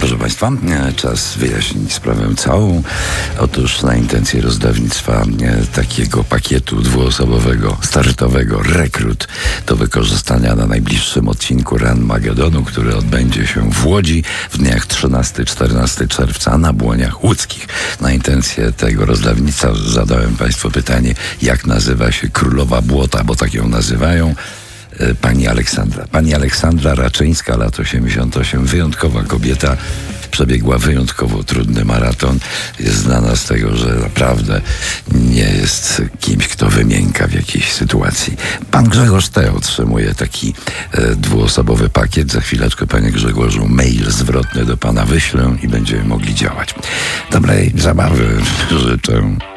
Proszę Państwa, czas wyjaśnić sprawę całą. Otóż na intencje rozdawnictwa takiego pakietu dwuosobowego, startowego, rekrut do wykorzystania na najbliższym odcinku Ranmagedonu, który odbędzie się w Łodzi w dniach 13-14 czerwca na Błoniach Łódzkich. Na intencje tego rozdawnictwa zadałem Państwu pytanie, jak nazywa się królowa błota, bo tak ją nazywają. Pani Aleksandra. Pani Aleksandra Raczyńska, lat 88, wyjątkowa kobieta, przebiegła wyjątkowo trudny maraton. Jest znana z tego, że naprawdę nie jest kimś, kto wymięka w jakiejś sytuacji. Pan Grzegorz T. otrzymuje taki dwuosobowy pakiet. Za chwileczkę, panie Grzegorzu, mail zwrotny do pana wyślę i będziemy mogli działać. Dobrej zabawy życzę.